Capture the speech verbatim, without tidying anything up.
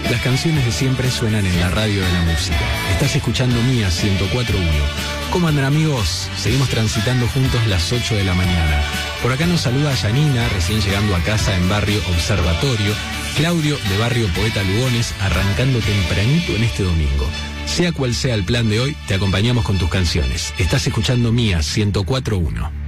Las canciones de siempre suenan en la radio de la música. Estás escuchando Mía ciento cuatro punto uno. ¿Cómo andan, amigos? Seguimos transitando juntos las ocho de la mañana. Por acá nos saluda Yanina, recién llegando a casa en Barrio Observatorio. Claudio, de Barrio Poeta Lugones, arrancando tempranito en este domingo. Sea cual sea el plan de hoy, te acompañamos con tus canciones. Estás escuchando Mía ciento cuatro punto uno.